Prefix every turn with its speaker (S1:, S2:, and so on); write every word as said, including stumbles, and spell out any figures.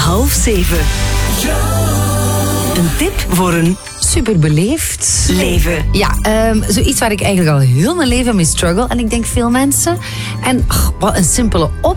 S1: half zeven. Een tip voor een
S2: super beleefd
S1: leven.
S2: Ja, um, zoiets waar ik eigenlijk al heel mijn leven mee struggle. En ik denk veel mensen. En ach, wat een simpele op.